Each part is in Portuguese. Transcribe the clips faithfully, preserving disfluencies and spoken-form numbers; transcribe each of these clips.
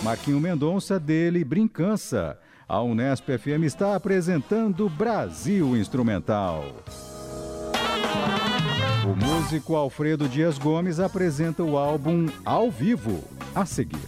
Marquinho Mendonça, dele, Brincança. A Unesp F M está apresentando Brasil Instrumental. O músico Alfredo Dias Gomes apresenta o álbum Ao Vivo, a seguir.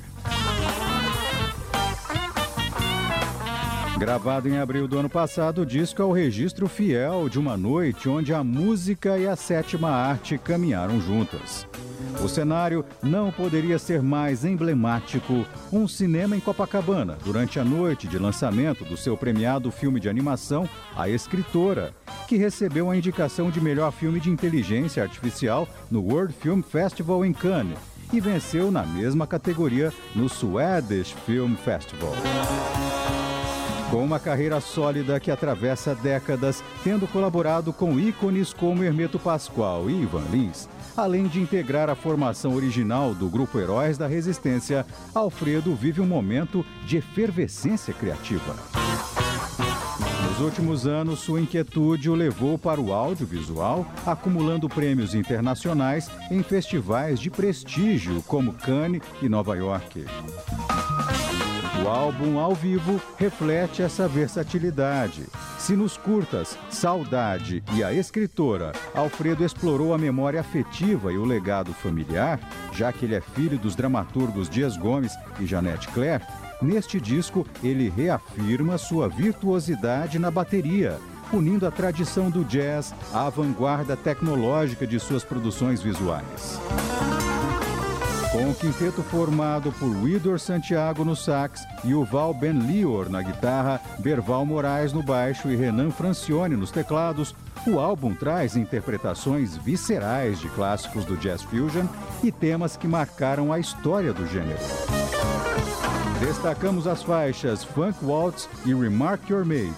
Gravado em abril do ano passado, o disco é o registro fiel de uma noite onde a música e a sétima arte caminharam juntas. O cenário não poderia ser mais emblemático. Um cinema em Copacabana, durante a noite de lançamento do seu premiado filme de animação, A Escritora, que recebeu a indicação de melhor filme de inteligência artificial no World Film Festival em Cannes e venceu na mesma categoria no Swedish Film Festival. Com uma carreira sólida que atravessa décadas, tendo colaborado com ícones como Hermeto Pascoal e Ivan Lins, além de integrar a formação original do Grupo Heróis da Resistência, Alfredo vive um momento de efervescência criativa. Nos últimos anos, sua inquietude o levou para o audiovisual, acumulando prêmios internacionais em festivais de prestígio como Cannes e Nova York. O álbum Ao Vivo reflete essa versatilidade. Se nos curtas Saudade e A Escritora, Alfredo explorou a memória afetiva e o legado familiar, já que ele é filho dos dramaturgos Dias Gomes e Janete Claire, neste disco ele reafirma sua virtuosidade na bateria, unindo a tradição do jazz à vanguarda tecnológica de suas produções visuais. Com o quinteto formado por Widor Santiago no sax, Yuval Ben-Lior na guitarra, Berval Moraes no baixo e Renan Francione nos teclados, o álbum traz interpretações viscerais de clássicos do jazz fusion e temas que marcaram a história do gênero. Destacamos as faixas Funk Waltz e Remark Your Mate,